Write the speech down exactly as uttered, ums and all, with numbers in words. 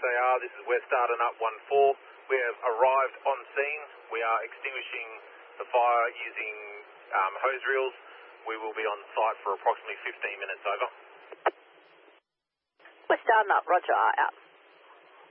A R, this is West Ardenut one four. We have arrived on scene. We are extinguishing the fire using um, hose reels. We will be on site for approximately fifteen minutes, over. West Ardenut, roger, out.